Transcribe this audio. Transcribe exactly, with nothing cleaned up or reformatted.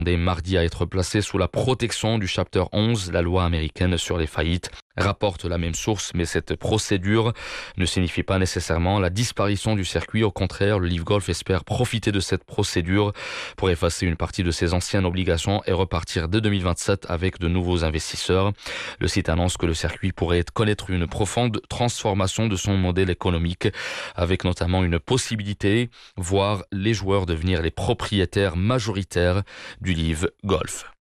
mardi à être placé sous la protection du Chapter onze, la loi américaine sur les faillites. Rapporte la même source, mais cette procédure ne signifie pas nécessairement la disparition du circuit. Au contraire, le Live Golf espère profiter de cette procédure pour effacer une partie de ses anciennes obligations et repartir dès deux mille vingt-sept avec de nouveaux investisseurs. Le site annonce que le circuit pourrait connaître une profonde transformation de son modèle économique, avec notamment une possibilité, voir les joueurs devenir les propriétaires majoritaires du Live Golf.